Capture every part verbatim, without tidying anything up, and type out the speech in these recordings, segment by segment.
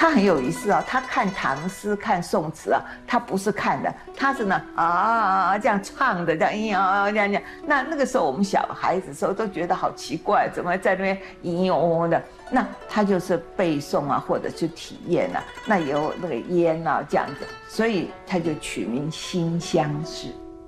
他很有意思啊，他看唐诗、看宋词啊，他不是看的，他是呢啊这样唱的，这样呀这样这样。那那个时候我们小孩子的时候都觉得好奇怪，怎么在那边嘤嘤嗡嗡的？那他就是背诵啊，或者去体验啊，那有那个烟啊这样子，所以他就取名馨香氏。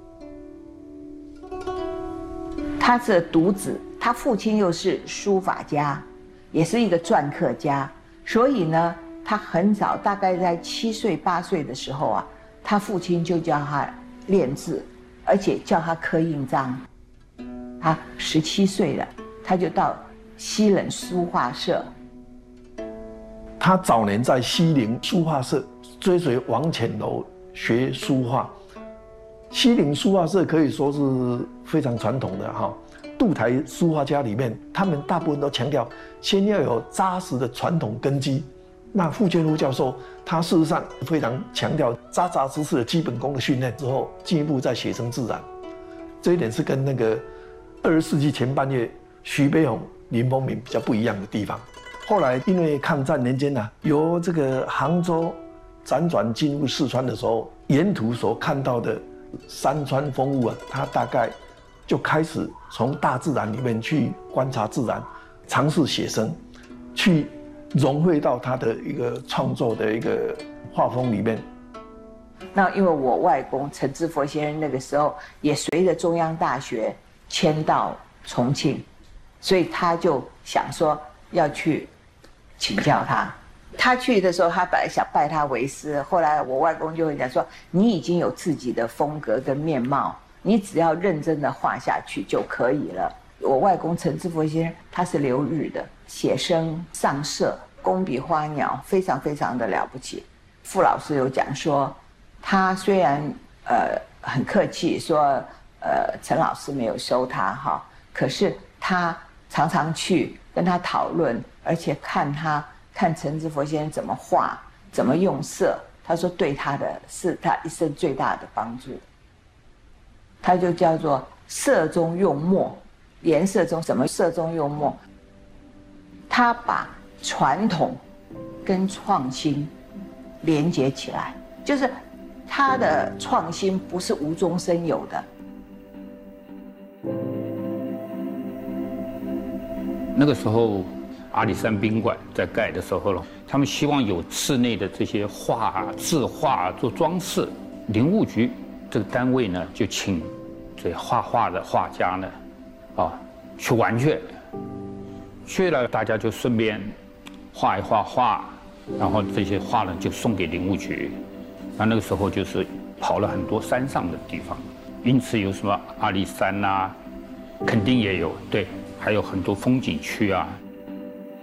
他是独子，他父亲又是书法家，也是一个篆刻家，所以呢。他很早，大概在七岁八岁的时候啊，他父亲就教他练字，而且教他刻印章。他十七岁了，他就到西冷书画社。 他早年在西陵书画社追随王潜楼学书画。西陵书画社可以说是非常传统的哈，渡台书画家里面，他们大部分都强调先要有扎实的传统根基。那傅建夫教授，他事实上非常强调扎扎实实的基本功的训练之后，进一步再写成自然。这一点是跟那个二十世纪前半叶徐悲鸿、林风眠比较不一样的地方。后来因为抗战年间呢、啊，由这个杭州辗转进入四川的时候，沿途所看到的山川风物啊，他大概就开始从大自然里面去观察自然，尝试写生，去。融汇到他的一个创作的一个画风里面。 那因为我外公陈之佛先生那个时候也随着中央大学迁到重庆，所以他就想说要去请教他。他去的时候，他本来想拜他为师，后来我外公就会讲说：“你已经有自己的风格跟面貌，你只要认真的画下去就可以了。”我外公陈之佛先生他是留日的，写生上色，工笔花鸟，非常非常的了不起。傅老师有讲说，他虽然呃很客气说呃陈老师没有收他哈，可是他常常去跟他讨论，而且看他看陈之佛先生怎么画，怎么用色，他说对他的是他一生最大的帮助。他就叫做色中用墨。颜色中怎么色中用墨？他把传统跟创新连接起来，就是他的创新不是无中生有的。 那个时候，阿里山宾馆在盖的时候了，他们希望有室内的这些画、字画做装饰。林务局这个单位呢，就请这画画的画家呢。啊，去玩去，去了大家就顺便画一画画，然后这些画呢就送给林务局。那那个时候就是跑了很多山上的地方，因此有什么阿里山呐、啊，肯定也有，对，还有很多风景区啊。